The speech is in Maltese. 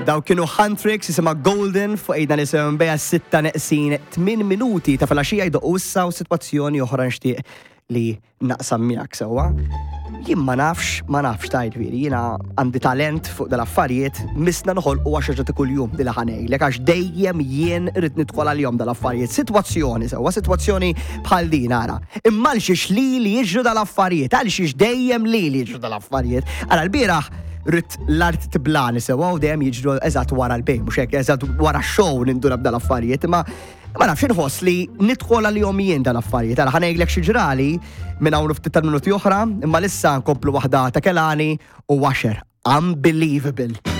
Daw kienu Huntrix jisimha Golden fuq ejna nisimgħu beha 6:08 minuti ta' filgħaxija jdoqqu issa u sitwazzjoni oħra nixtieq li naqsam miegħek sewwa. Jien ma nafx tajt veri, jiena għandi talent fuq dal-affarijiet misna noħolqu għax ħaġa ta' kuljum dil ħanejlek għax dejjem jien irid nidħol għal-jom dal-affarijiet. Sitwazzjoni bħal din ara. Imma l-xiex li jiġru dal-affarijiet, għal xiex dejjem li jiġru dal-affarijiet. Ara l-bieraħ rrit l-art tiblani sewa u dejjem jiġru eżatt wara l-bejn, mhux hekk eżatt wara x-show nindura b'dal-affarijiet, imma ma nafx inħoss li nidħol għal-jom jien dal-affarijiet. Ara ħanejlek xi ġrali minn hawn ftit tal-minuti oħra, imma lissa nkomplu waħda ta' Kelani u Washer. Unbelievable.